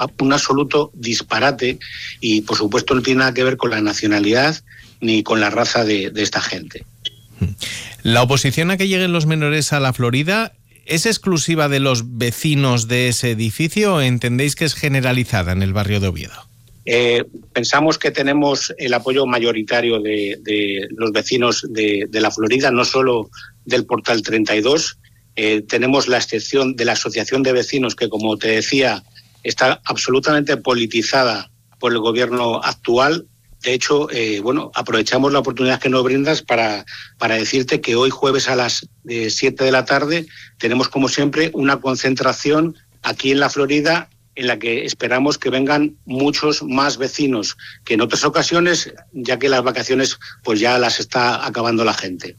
un absoluto disparate y, por supuesto, no tiene nada que ver con la nacionalidad ni con la raza de esta gente. ¿La oposición a que lleguen los menores a la Florida es exclusiva de los vecinos de ese edificio o entendéis que es generalizada en el barrio de Oviedo? Pensamos que tenemos el apoyo mayoritario de los vecinos de la Florida, no solo del Portal 32. Tenemos la excepción de la Asociación de Vecinos, que, como te decía, está absolutamente politizada por el gobierno actual. De hecho, aprovechamos la oportunidad que nos brindas para decirte que hoy jueves a las 7 de la tarde tenemos, como siempre, una concentración aquí en la Florida en la que esperamos que vengan muchos más vecinos que en otras ocasiones, ya que las vacaciones pues ya las está acabando la gente.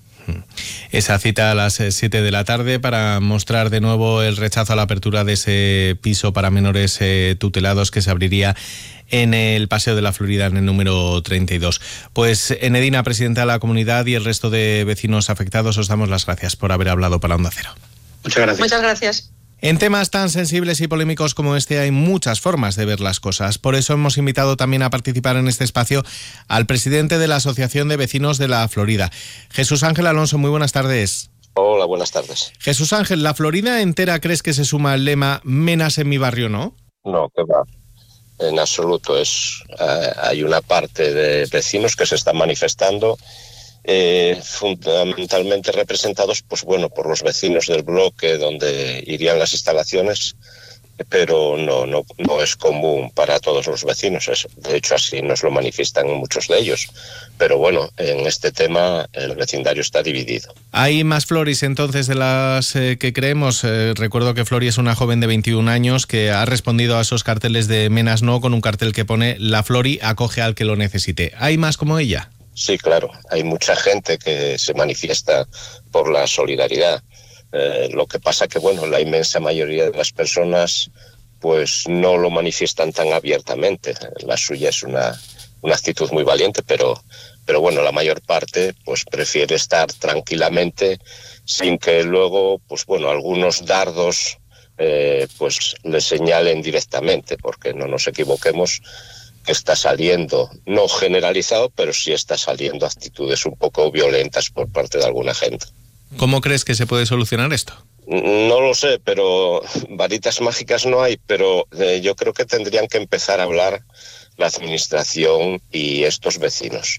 Esa cita a las 7 de la tarde para mostrar de nuevo el rechazo a la apertura de ese piso para menores tutelados que se abriría en el Paseo de la Florida, en el número 32. Pues Enedina, presidenta de la comunidad, y el resto de vecinos afectados, os damos las gracias por haber hablado para Onda Cero. Muchas gracias. Muchas gracias. En temas tan sensibles y polémicos como este hay muchas formas de ver las cosas. Por eso hemos invitado también a participar en este espacio al presidente de la Asociación de Vecinos de la Florida, Jesús Ángel Alonso. Muy buenas tardes. Hola, buenas tardes. Jesús Ángel, ¿la Florida entera crees que se suma al lema "menas en mi barrio", no? No, que va. En absoluto. Hay una parte de vecinos que se están manifestando, fundamentalmente representados por los vecinos del bloque donde irían las instalaciones, pero no es común para todos los vecinos. De hecho, así nos lo manifiestan muchos de ellos. Pero bueno, en este tema el vecindario está dividido. ¿Hay más Floris entonces de las que creemos? Recuerdo que Flori es una joven de 21 años que ha respondido a esos carteles de Menas No con un cartel que pone "La Flori acoge al que lo necesite". ¿Hay más como ella? Sí, claro. Hay mucha gente que se manifiesta por la solidaridad. Lo que pasa que, la inmensa mayoría de las personas pues no lo manifiestan tan abiertamente. La suya es una actitud muy valiente, pero la mayor parte pues prefiere estar tranquilamente sin que luego algunos dardos pues le señalen directamente, porque no nos equivoquemos que está saliendo, no generalizado, pero sí está saliendo actitudes un poco violentas por parte de alguna gente. ¿Cómo crees que se puede solucionar esto? No lo sé, pero varitas mágicas no hay, pero yo creo que tendrían que empezar a hablar la administración y estos vecinos.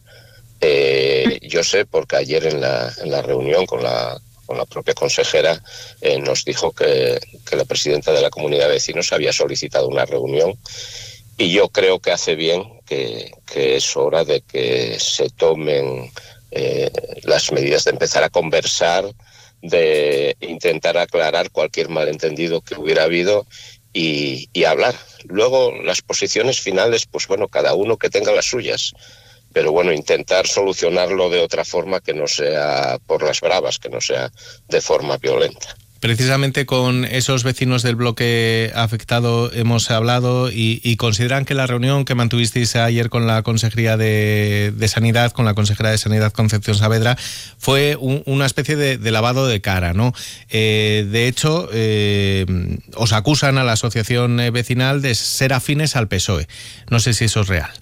Yo sé, porque ayer en la reunión con la propia consejera nos dijo que la presidenta de la comunidad de vecinos había solicitado una reunión, y yo creo que hace bien, que es hora de que se tomen las medidas de empezar a conversar, de intentar aclarar cualquier malentendido que hubiera habido y hablar. Luego las posiciones finales, cada uno que tenga las suyas, pero intentar solucionarlo de otra forma que no sea por las bravas, que no sea de forma violenta. Precisamente con esos vecinos del bloque afectado hemos hablado y consideran que la reunión que mantuvisteis ayer con la Consejería de Sanidad, con la consejera de Sanidad Concepción Saavedra, fue una especie de lavado de cara, ¿no? De hecho, os acusan a la asociación vecinal de ser afines al PSOE. No sé si eso es real.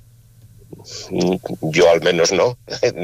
Yo al menos no.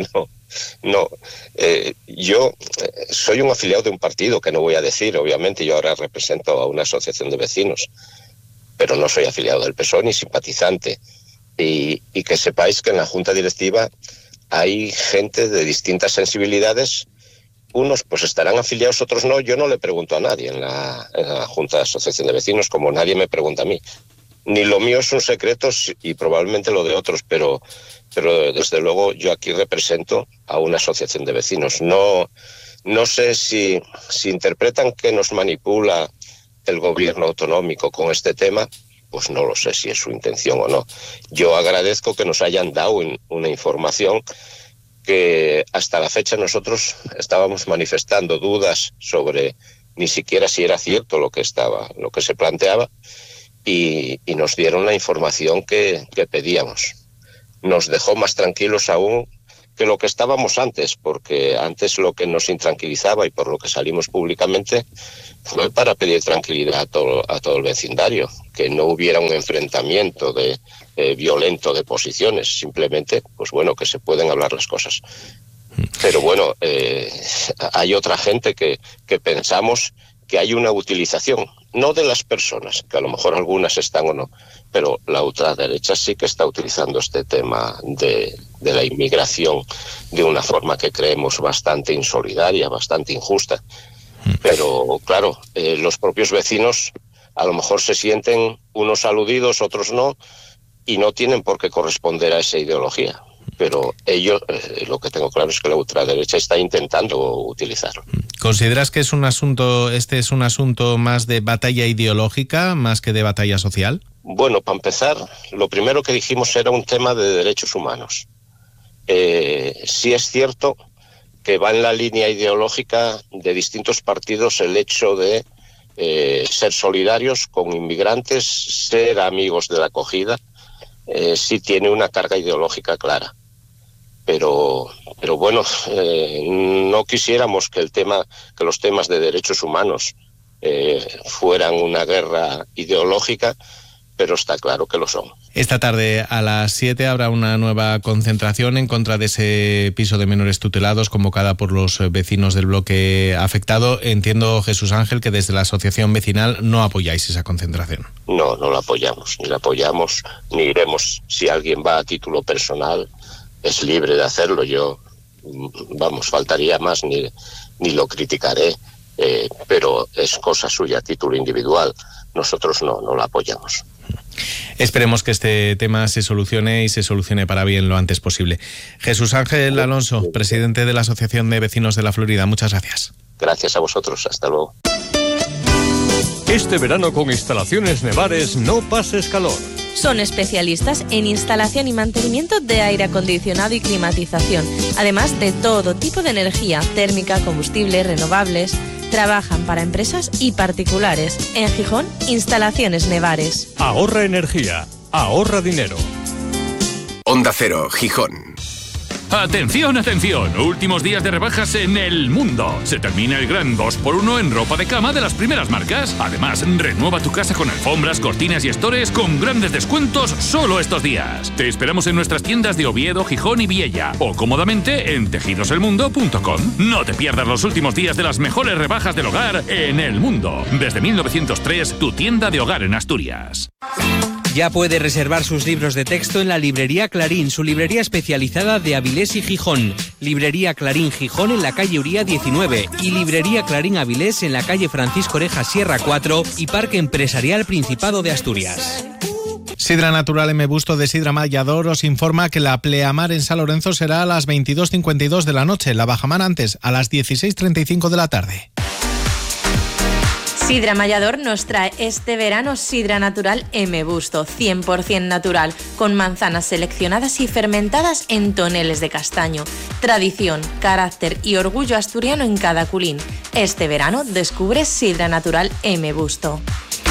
No, yo soy un afiliado de un partido que no voy a decir, obviamente. Yo ahora represento a una asociación de vecinos, pero no soy afiliado del PSOE ni simpatizante. Y que sepáis que en la junta directiva hay gente de distintas sensibilidades. Unos pues estarán afiliados, otros no. Yo no le pregunto a nadie en la junta de asociación de vecinos, como nadie me pregunta a mí. Ni lo mío es un secreto y probablemente lo de otros, pero desde luego yo aquí represento a una asociación de vecinos. No sé si interpretan que nos manipula el gobierno autonómico con este tema, pues no lo sé si es su intención o no. Yo agradezco que nos hayan dado una información que hasta la fecha nosotros estábamos manifestando dudas sobre ni siquiera si era cierto lo que se planteaba, y nos dieron la información que pedíamos. Nos dejó más tranquilos aún lo que estábamos antes, porque antes lo que nos intranquilizaba y por lo que salimos públicamente fue para pedir tranquilidad a todo el vecindario, que no hubiera un enfrentamiento violento de posiciones, simplemente, pues bueno, que se pueden hablar las cosas. Pero bueno, hay otra gente que pensamos que hay una utilización, no de las personas, que a lo mejor algunas están o no, pero la ultraderecha sí que está utilizando este tema de la inmigración de una forma que creemos bastante insolidaria, bastante injusta. Pero claro, los propios vecinos a lo mejor se sienten unos aludidos, otros no, y no tienen por qué corresponder a esa ideología. Pero ellos, lo que tengo claro es que la ultraderecha está intentando utilizarlo. ¿Consideras que este es un asunto más de batalla ideológica, más que de batalla social? Bueno, para empezar, lo primero que dijimos era un tema de derechos humanos. Sí es cierto que va en la línea ideológica de distintos partidos el hecho de ser solidarios con inmigrantes, ser amigos de la acogida, sí tiene una carga ideológica clara. Pero bueno, no quisiéramos que los temas de derechos humanos fueran una guerra ideológica, pero está claro que lo son. Esta tarde a las 7 habrá una nueva concentración en contra de ese piso de menores tutelados convocada por los vecinos del bloque afectado. Entiendo, Jesús Ángel, que desde la asociación vecinal no apoyáis esa concentración. No la apoyamos, ni iremos. Si alguien va a título personal, es libre de hacerlo. Yo, faltaría más, ni lo criticaré, pero es cosa suya a título individual. Nosotros no la apoyamos. Esperemos que este tema se solucione y se solucione para bien lo antes posible. Jesús Ángel Alonso, presidente de la Asociación de Vecinos de la Florida, muchas gracias. Gracias a vosotros, hasta luego. Este verano con Instalaciones Nevares no pases calor. Son especialistas en instalación y mantenimiento de aire acondicionado y climatización, además de todo tipo de energía, térmica, combustible, renovables. Trabajan para empresas y particulares. En Gijón, Instalaciones Nevares. Ahorra energía, ahorra dinero. Onda Cero, Gijón. ¡Atención, atención! Últimos días de rebajas en El Mundo. Se termina el gran 2x1 en ropa de cama de las primeras marcas. Además, renueva tu casa con alfombras, cortinas y estores con grandes descuentos solo estos días. Te esperamos en nuestras tiendas de Oviedo, Gijón y Viella o cómodamente en tejidoselmundo.com. No te pierdas los últimos días de las mejores rebajas del hogar en El Mundo. Desde 1903, tu tienda de hogar en Asturias. Ya puede reservar sus libros de texto en la Librería Clarín, su librería especializada de Avilés y Gijón. Librería Clarín Gijón en la calle Uría 19 y Librería Clarín Avilés en la calle Francisco Oreja Sierra 4 y Parque Empresarial Principado de Asturias. Sidra Natural M. Busto de Sidra Mallador os informa que la pleamar en San Lorenzo será a las 22:52 de la noche, la bajamar antes, a las 16:35 de la tarde. Sidra Mallador nos trae este verano Sidra Natural M. Busto, 100% natural, con manzanas seleccionadas y fermentadas en toneles de castaño. Tradición, carácter y orgullo asturiano en cada culín. Este verano descubre Sidra Natural M. Busto.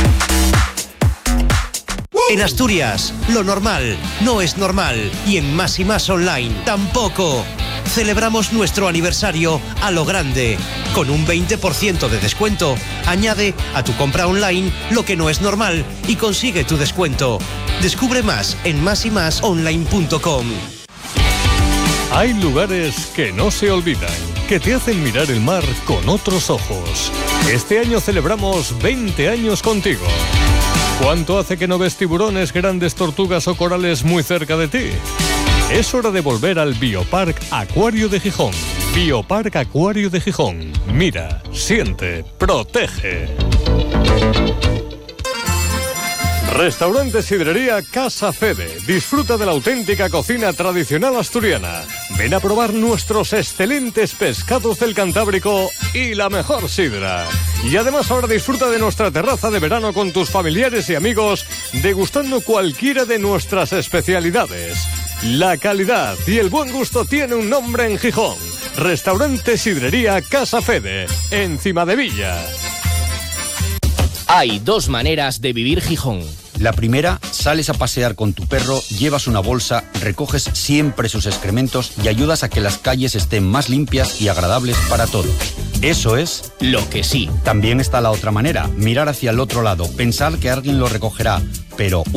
En Asturias, lo normal no es normal y en Más y Más Online tampoco. Celebramos nuestro aniversario a lo grande. Con un 20% de descuento, añade a tu compra online lo que no es normal y consigue tu descuento. Descubre más en másymasonline.com. Hay lugares que no se olvidan, que te hacen mirar el mar con otros ojos. Este año celebramos 20 años contigo. ¿Cuánto hace que no ves tiburones, grandes tortugas o corales muy cerca de ti? Es hora de volver al Biopark Acuario de Gijón. Biopark Acuario de Gijón. Mira, siente, protege. Restaurante Sidrería Casa Fede. Disfruta de la auténtica cocina tradicional asturiana. Ven a probar nuestros excelentes pescados del Cantábrico y la mejor sidra. Y además ahora disfruta de nuestra terraza de verano con tus familiares y amigos, degustando cualquiera de nuestras especialidades. La calidad y el buen gusto tiene un nombre en Gijón. Restaurante Sidrería Casa Fede, en Cimadevilla. Hay dos maneras de vivir Gijón. La primera, sales a pasear con tu perro, llevas una bolsa, recoges siempre sus excrementos y ayudas a que las calles estén más limpias y agradables para todos. Eso es lo que sí. También está la otra manera, mirar hacia el otro lado, pensar que alguien lo recogerá, pero